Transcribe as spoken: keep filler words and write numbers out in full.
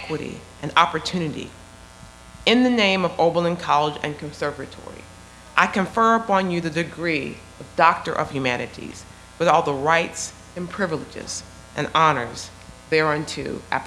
equity, and opportunity. In the name of Oberlin College and Conservatory, I confer upon you the degree of Doctor of Humanities with all the rights and privileges and honors thereunto applicable.